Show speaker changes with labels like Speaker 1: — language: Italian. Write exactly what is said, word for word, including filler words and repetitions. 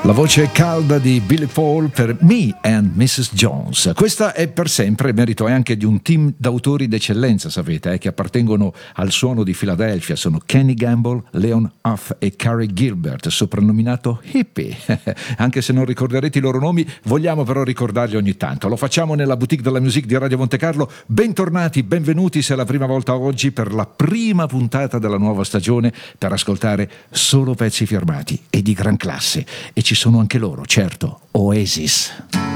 Speaker 1: La voce calda di Billy Paul per Me and missus Jones. Questa è per sempre merito anche di un team d'autori d'eccellenza, sapete, eh, che appartengono al suono di Philadelphia. Sono Kenny Gamble, Leon Huff e Carey Gilbert, soprannominato Hippie. Anche se non ricorderete i loro nomi, vogliamo però ricordarli ogni tanto. Lo facciamo nella boutique della musique di Radio Monte Carlo. Bentornati, benvenuti se è la prima volta oggi per la prima puntata della nuova stagione, per ascoltare solo pezzi firmati e di gran classe. E ci sono anche loro, certo, Oasis.